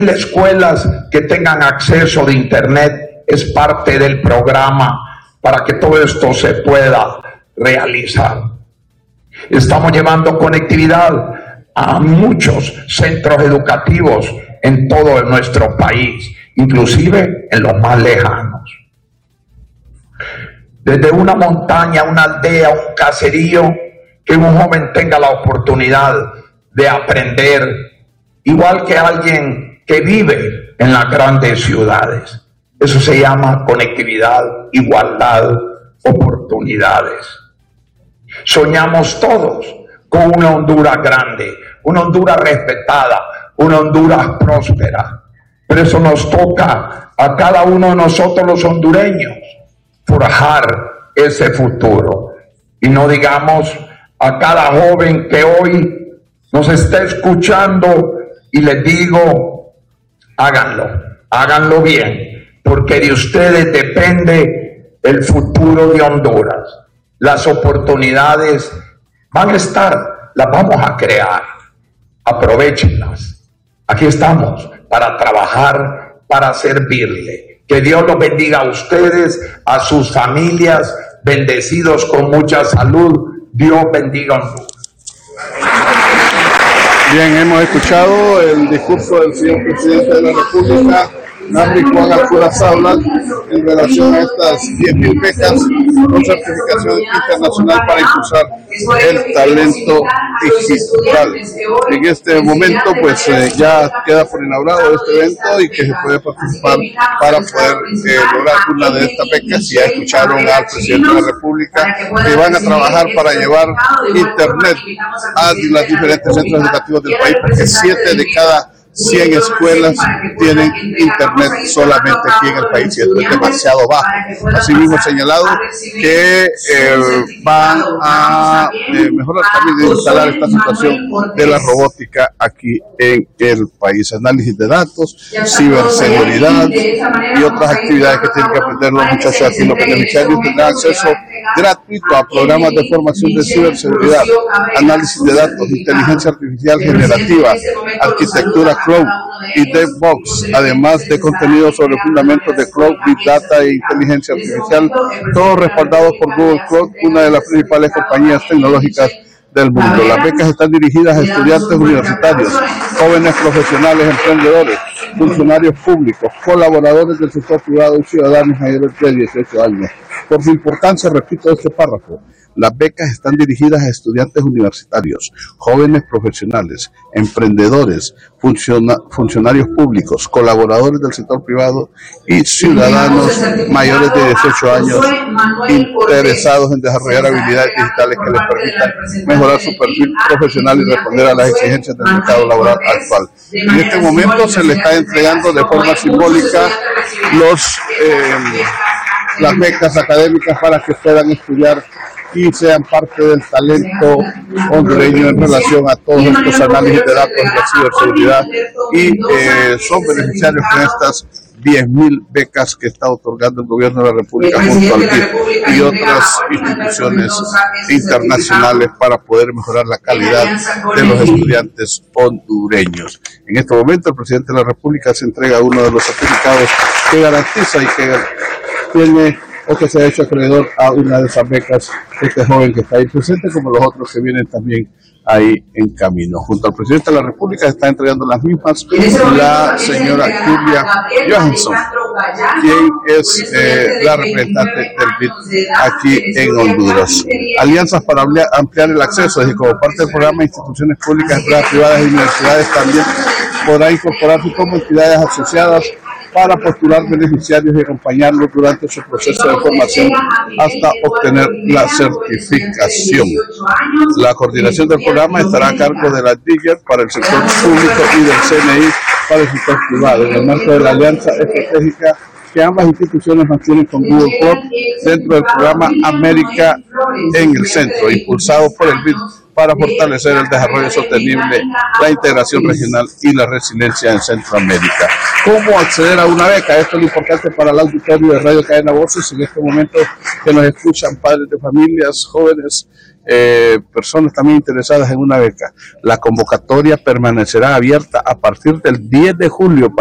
escuelas que tengan acceso de internet es parte del programa para que todo esto se pueda realizar. Estamos llevando conectividad a muchos centros educativos en todo nuestro país, inclusive en los más lejanos. Desde una montaña, una aldea, un caserío, que un joven tenga la oportunidad de aprender, igual que alguien que vive en las grandes ciudades. Eso se llama conectividad, igualdad, oportunidades. Soñamos todos con una Honduras grande, una Honduras respetada, una Honduras próspera. Pero eso nos toca a cada uno de nosotros los hondureños forjar ese futuro. Y no digamos a cada joven que hoy nos está escuchando y les digo, háganlo bien, porque de ustedes depende el futuro de Honduras. Las oportunidades van a estar, las vamos a crear. Aprovéchenlas. Aquí estamos para trabajar, para servirle. Que Dios los bendiga a ustedes, a sus familias, bendecidos con mucha salud. Dios bendiga a Honduras. Bien, hemos escuchado el discurso del señor presidente de la República, Nandri Juan Curazabal, en relación a estas 10.000 becas con certificación internacional para impulsar el talento digital. En este momento, pues ya queda por inaugurado este evento y que se puede participar para poder lograr una de estas becas. Ya escucharon al presidente de la República que van a trabajar para llevar internet a los diferentes centros educativos del país, porque 7 de cada 100 escuelas tienen internet solamente aquí en el país, y esto es demasiado bajo. Asimismo, señalado que van a mejorar también de instalar esta situación de la robótica aquí en el país. Análisis de datos, ciberseguridad y otras actividades que tienen que aprender los muchachos aquí. Los beneficiarios tendrán acceso gratuito a programas de formación de ciberseguridad, análisis de datos, inteligencia artificial generativa, arquitectura cloud y DevOps, además de contenido sobre fundamentos de cloud, big data e inteligencia artificial, todos respaldados por Google Cloud, una de las principales compañías tecnológicas del mundo. Las becas están dirigidas a estudiantes universitarios, jóvenes profesionales, emprendedores, funcionarios públicos, colaboradores del sector privado y ciudadanos mayores de 18 años. Por su importancia, repito este párrafo: las becas están dirigidas a estudiantes universitarios, jóvenes profesionales, emprendedores, funcionarios públicos, colaboradores del sector privado y ciudadanos mayores de 18 años interesados en desarrollar habilidades digitales que les permitan mejorar su perfil profesional y responder a las exigencias del mercado laboral actual. En este momento se le está entregando de forma simbólica las becas académicas para que puedan estudiar y sean parte del talento hondureño en relación a todos estos análisis de datos de ciberseguridad, y son beneficiarios con estas 10.000 becas que está otorgando el gobierno de la República junto al BID y otras instituciones internacionales para poder mejorar la calidad de los estudiantes hondureños. En este momento el presidente de la República se entrega uno de los certificados que garantiza y que tiene o que se ha hecho acreedor a una de esas becas, este joven que está ahí presente, como los otros que vienen también ahí en camino. Junto al presidente de la República está entregando las mismas la señora Julia Johansson, quien es la representante del BID aquí en Honduras. Alianzas para ampliar el acceso, y como parte del programa, instituciones públicas, empresas privadas y universidades también podrán incorporarse como entidades asociadas para postular beneficiarios y acompañarlos durante su proceso de formación hasta obtener la certificación. La coordinación del programa estará a cargo de la DIGER para el sector público y del CNI para el sector privado, en el marco de la alianza estratégica que ambas instituciones mantienen con Google Cloud dentro del programa América en el Centro, impulsado por el BID para fortalecer el desarrollo sostenible, la integración regional y la resiliencia en Centroamérica. ¿Cómo acceder a una beca? Esto es lo importante para el auditorio de Radio Cadena Voces en este momento que nos escuchan padres de familias, jóvenes, personas también interesadas en una beca. La convocatoria permanecerá abierta a partir del 10 de julio.